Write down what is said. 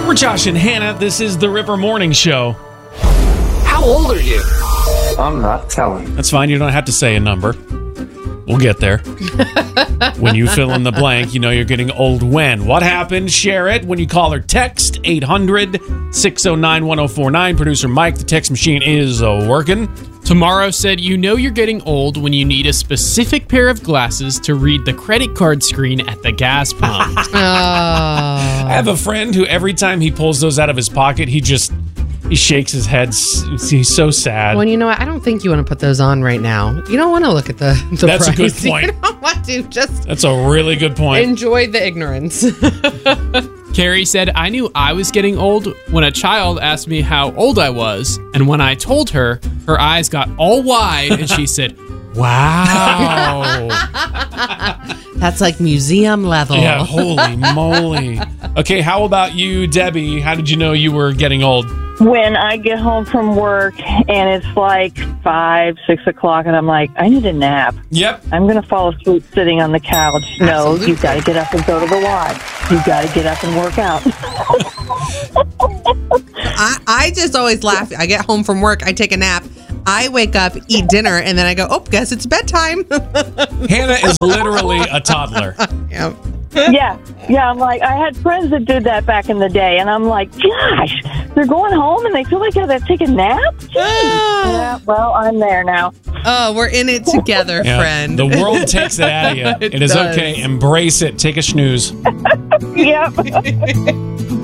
We're Josh and Hannah. This is the Ripper Morning Show. How old are you? I'm not telling. That's fine. You don't have to say a number. We'll get there. When you fill in the blank, you know you're getting old when. What happened? Share it when you call or text 800-609-1049. Producer Mike, the text machine is working. Tomorrow said, you know you're getting old when you need a specific pair of glasses to read the credit card screen at the gas pump. I have a friend who every time he pulls those out of his pocket, he shakes his head. He's so sad. Well, you know what? I don't think you want to put those on right now. You don't want to look at the That's price. a good point. You don't want to. Just That's a really good point. enjoy the ignorance. Carrie said, I knew I was getting old when a child asked me how old I was. And when I told her, her eyes got all wide and she said, wow. That's like museum level. Yeah, holy moly. Okay, how about you, Debbie? How did you know you were getting old? When I get home from work and it's like 5, 6 o'clock and I'm like, I need a nap. Yep. I'm going to fall asleep sitting on the couch. No, Absolutely. you've got to get up and go to the Y. You've got to get up and work out. I just always laugh. I get home from work, I take a nap, I wake up, eat dinner, and then I go, oh, guess it's bedtime. Hannah is literally a toddler. Yep. Yeah. I'm like, I had friends that did that back in the day, and I'm like, gosh, they're going home and they feel like they have to take a nap? Yeah, well, I'm there now. Oh, we're in it together, Yeah, friend. the world takes it out of you. It It is does. okay. Embrace it. Take a snooze. Yep.